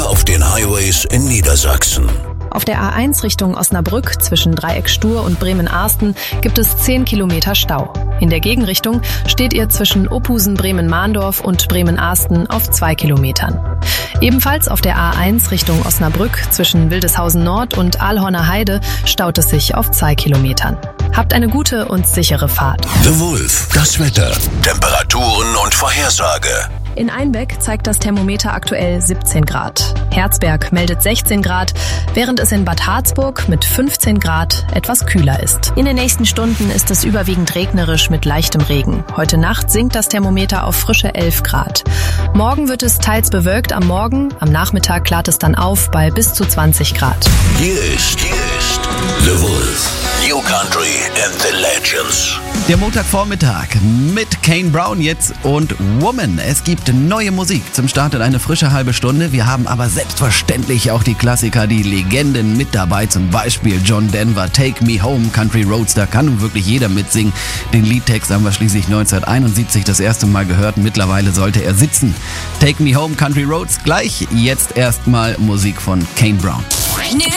auf den Highways in Niedersachsen. Auf der A1 Richtung Osnabrück zwischen Dreieck Stur und Bremen-Arsten gibt es 10 Kilometer Stau. In der Gegenrichtung steht ihr zwischen Ophusen, Bremen-Mahndorf und Bremen-Arsten auf 2 Kilometern. Ebenfalls auf der A1 Richtung Osnabrück zwischen Wildeshausen Nord und Aalhorner Heide staut es sich auf 2 Kilometern. Habt eine gute und sichere Fahrt. The Wolf, das Wetter, Temperaturen und Vorhersage. In Einbeck zeigt das Thermometer aktuell 17 Grad. Herzberg meldet 16 Grad, während es in Bad Harzburg mit 15 Grad etwas kühler ist. In den nächsten Stunden ist es überwiegend regnerisch mit leichtem Regen. Heute Nacht sinkt das Thermometer auf frische 11 Grad. Morgen wird es teils bewölkt am Morgen, am Nachmittag klart es dann auf bei bis zu 20 Grad. Hier ist The Wolf, New Country and the Legends. Der Montagvormittag mit Kane Brown jetzt und Woman. Es gibt neue Musik zum Start in eine frische halbe Stunde. Wir haben aber selbstverständlich auch die Klassiker, die Legenden mit dabei. Zum Beispiel John Denver, Take Me Home, Country Roads. Da kann nun wirklich jeder mitsingen. Den Liedtext haben wir schließlich 1971 das erste Mal gehört. Mittlerweile sollte er sitzen. Take Me Home, Country Roads. Gleich jetzt erstmal Musik von Kane Brown. New